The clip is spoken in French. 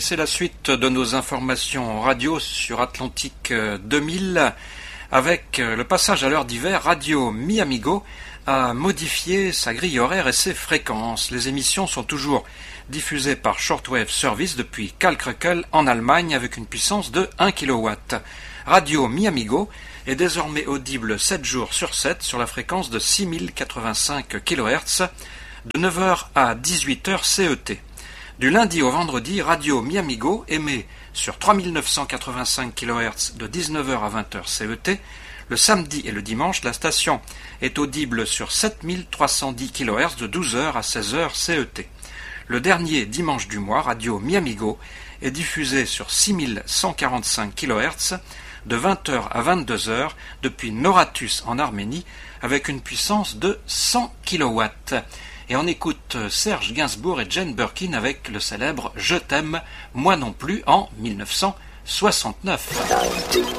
c'est la suite de nos informations radio sur Atlantique 2000. Avec le passage à l'heure d'hiver, Radio Mi-Amigo a modifié sa grille horaire et ses fréquences. Les émissions sont toujours diffusées par Shortwave Service depuis Kalkreukel en Allemagne avec une puissance de 1 kW. Radio Mi-Amigo est désormais audible 7 jours sur 7 sur la fréquence de 6085 kHz de 9h à 18h CET. Du lundi au vendredi, Radio Mi-Amigo émet sur 3985 kHz de 19h à 20h CET. Le samedi et le dimanche, la station est audible sur 7310 kHz de 12h à 16h CET. Le dernier dimanche du mois, Radio Mi-Amigo est diffusé sur 6145 kHz de 20h à 22h depuis Noratus en Arménie avec une puissance de 100 kW. Et on écoute Serge Gainsbourg et Jane Birkin avec le célèbre « Je t'aime, moi non plus » en 1969.